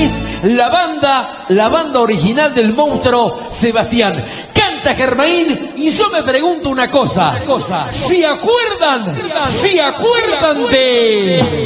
es la banda original del monstruo Sebastián. Canta Germain y yo me pregunto una cosa. ¿Se acuerdan de